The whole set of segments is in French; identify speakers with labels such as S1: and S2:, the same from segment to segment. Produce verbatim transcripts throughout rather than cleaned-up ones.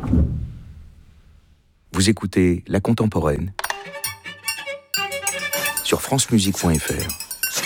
S1: Vous écoutez La Contemporaine sur francemusique point f r.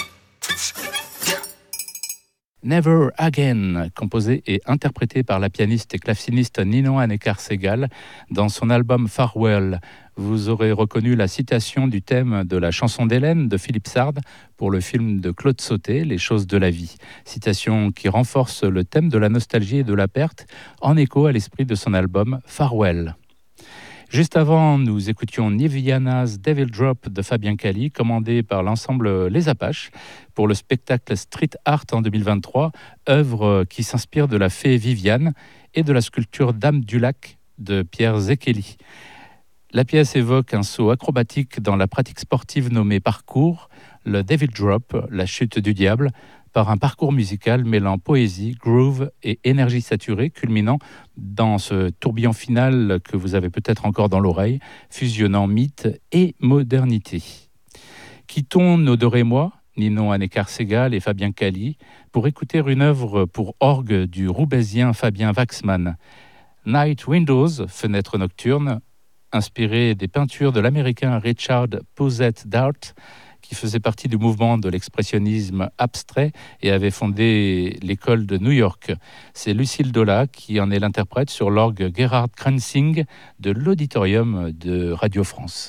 S2: Never Again, composé et interprété par la pianiste et claveciniste Ninon Anekar-Segal dans son album Farewell. Vous aurez reconnu la citation du thème de la chanson d'Hélène de Philippe Sard pour le film de Claude Sautet, Les choses de la vie. Citation qui renforce le thème de la nostalgie et de la perte en écho à l'esprit de son album Farewell. Juste avant, nous écoutions Niviana's Devil Drop de Fabien Cali, commandé par l'ensemble Les Apaches pour le spectacle Street Art en deux mille vingt-trois, œuvre qui s'inspire de la fée Viviane et de la sculpture Dame du Lac de Pierre Zekeli. La pièce évoque un saut acrobatique dans la pratique sportive nommée parcours, le Devil Drop, la chute du diable, par un parcours musical mêlant poésie, groove et énergie saturée, culminant dans ce tourbillon final que vous avez peut-être encore dans l'oreille, fusionnant mythe et modernité. Quittons nos Doré-moi, Ninon Anekar-Segal et Fabien Cali, pour écouter une œuvre pour orgue du roubaisien Fabien Waxman. Night Windows, fenêtre nocturne, inspiré des peintures de l'américain Richard Posset Dart, qui faisait partie du mouvement de l'expressionnisme abstrait et avait fondé l'école de New York. C'est Lucille Dola qui en est l'interprète sur l'orgue Gerhard Krenzing de l'auditorium de Radio France.